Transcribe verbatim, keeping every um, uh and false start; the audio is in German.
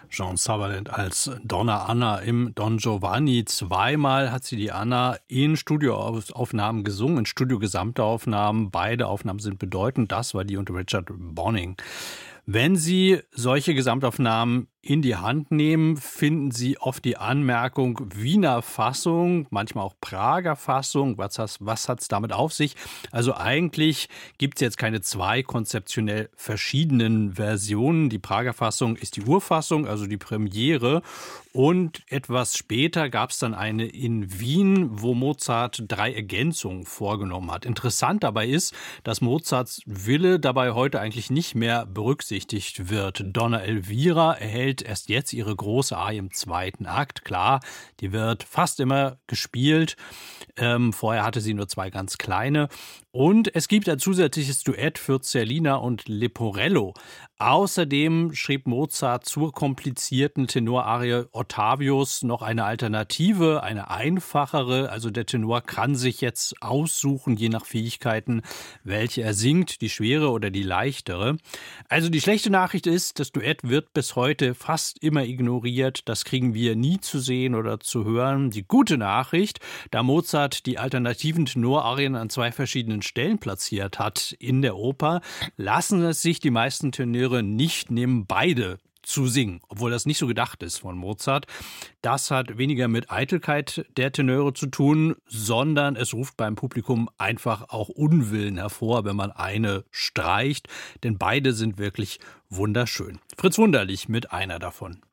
Jean Sutherland als Donna Anna im Don Giovanni. Zweimal hat sie die Anna in Studioaufnahmen gesungen, in Studiogesamtaufnahmen. Beide Aufnahmen sind bedeutend. Das war die unter Richard Bonning. Wenn Sie solche Gesamtaufnahmen in die Hand nehmen, finden Sie oft die Anmerkung Wiener Fassung, manchmal auch Prager Fassung. Was, was hat es damit auf sich? Also eigentlich gibt es jetzt keine zwei konzeptionell verschiedenen Versionen. Die Prager Fassung ist die Urfassung, also die Premiere. Und etwas später gab es dann eine in Wien, wo Mozart drei Ergänzungen vorgenommen hat. Interessant dabei ist, dass Mozarts Wille dabei heute eigentlich nicht mehr berücksichtigt wird. Donna Elvira erhält erst jetzt ihre große Arie im zweiten Akt. Klar, die wird fast immer gespielt. Ähm, vorher hatte sie nur zwei ganz kleine. Und es gibt ein zusätzliches Duett für Zerlina und Leporello. Außerdem schrieb Mozart zur komplizierten Tenorarie Ottavius noch eine Alternative, eine einfachere. Also der Tenor kann sich jetzt aussuchen, je nach Fähigkeiten, welche er singt, die schwere oder die leichtere. Also die schlechte Nachricht ist, das Duett wird bis heute fast immer ignoriert. Das kriegen wir nie zu sehen oder zu hören. Die gute Nachricht, da Mozart die alternativen Tenorarien an zwei verschiedenen Stellen platziert hat in der Oper, lassen es sich die meisten Tenöre nicht nehmen, beide zu singen, obwohl das nicht so gedacht ist von Mozart. Das hat weniger mit Eitelkeit der Tenöre zu tun, sondern es ruft beim Publikum einfach auch Unwillen hervor, wenn man eine streicht, denn beide sind wirklich wunderschön. Fritz Wunderlich mit einer davon.